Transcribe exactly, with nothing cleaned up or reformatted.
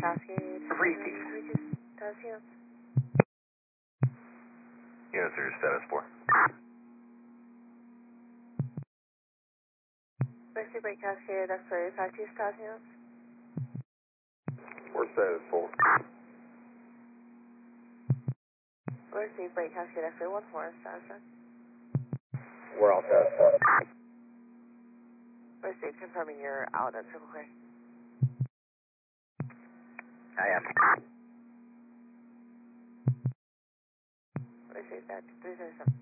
Cascade. Freaky. Cascade. Units are status four. Mercy Break Cascade, X-ray five two status units. We're status four. Mercy Break Cascade, X-ray one four status check. We're all status four. Mercy confirming you're out at Circle K. I am. Mercy back to three thirty-seven.